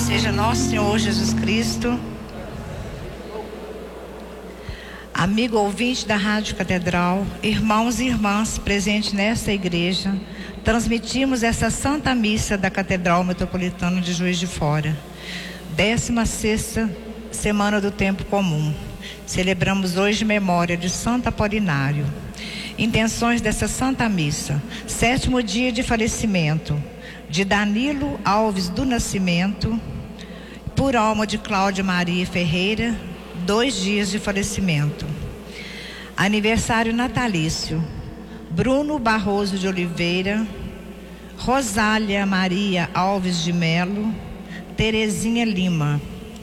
Seja nosso Senhor Jesus Cristo. Amigo ouvinte da Rádio Catedral, irmãos e irmãs presentes nesta igreja, transmitimos essa Santa Missa da Catedral Metropolitana de Juiz de Fora, 16ª Semana do Tempo Comum. Celebramos hoje memória de Santo Apolinário. Intenções dessa Santa Missa: 7º dia de falecimento de Danilo Alves do Nascimento, por alma de Cláudia Maria Ferreira, 2 dias de falecimento. Aniversário natalício: Bruno Barroso de Oliveira, Rosália Maria Alves de Melo, Terezinha Lima.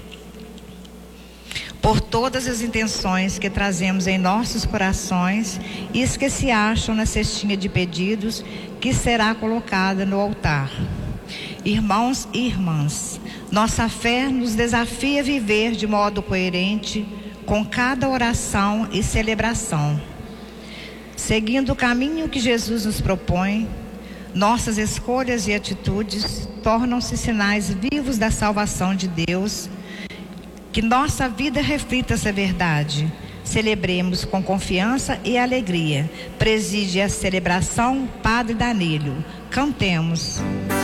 Por todas as intenções que trazemos em nossos corações e que se acham na cestinha de pedidos que será colocada no altar. Irmãos e irmãs, nossa fé nos desafia a viver de modo coerente com cada oração e celebração. Seguindo o caminho que Jesus nos propõe, nossas escolhas e atitudes tornam-se sinais vivos da salvação de Deus. Que nossa vida reflita essa verdade. Celebremos com confiança e alegria. Preside a celebração Padre Danilo. Cantemos.